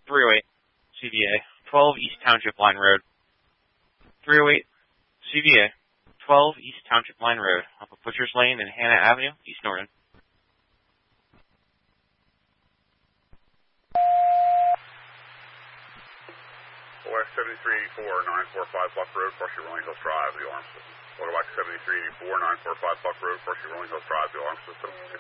308 CVA, 12 East Township Line Road. 308 CVA, 12 East Township Line Road, off of Butcher's Lane and Hannah Avenue, East Norton. OX 7384-945 Buck Road, Brushy Rolling Hills Drive, the alarm system. OX 7384-945 Buck Road, Brushy Rolling Hills Drive, the alarm system.